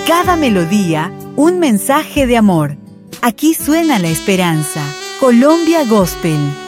Cada melodía, un mensaje de amor. Aquí suena la esperanza. Colombia Gospel.